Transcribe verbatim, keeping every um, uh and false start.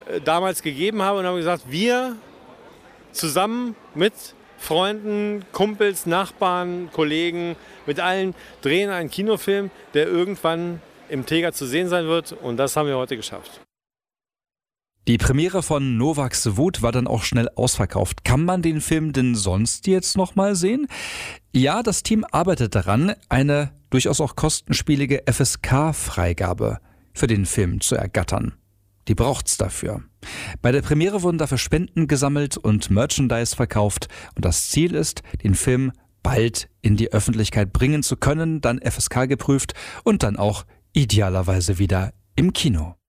damals gegeben habe und haben gesagt, wir zusammen mit Freunden, Kumpels, Nachbarn, Kollegen, mit allen drehen einen Kinofilm, der irgendwann im Teger zu sehen sein wird. Und das haben wir heute geschafft. Die Premiere von Novaks Wut war dann auch schnell ausverkauft. Kann man den Film denn sonst jetzt noch mal sehen? Ja, das Team arbeitet daran, eine durchaus auch kostenspielige F S K-Freigabe für den Film zu ergattern. Die braucht's dafür. Bei der Premiere wurden dafür Spenden gesammelt und Merchandise verkauft. Und das Ziel ist, den Film bald in die Öffentlichkeit bringen zu können, dann F S K geprüft und dann auch idealerweise wieder im Kino.